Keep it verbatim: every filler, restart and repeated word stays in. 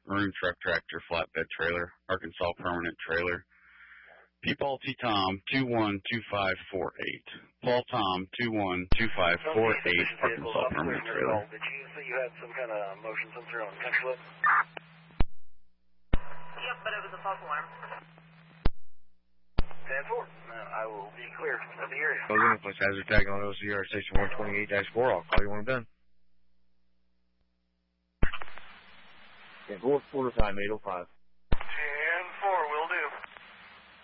Maroon Truck Tractor Flatbed Trailer, Arkansas Permanent Trailer. P. Paul T. Tom, two one two five four eight. Paul Tom, two one two five four eight, Arkansas Permanent Trailer. Did you say you had some kind of motion sensor on the country list? Yep, but it was a false alarm. ten four. I will be clear of the area. Closing place hazard tag on O C R station one twenty-eight dash four. I'll call you when I'm done. ten four, quarter time, eight oh five.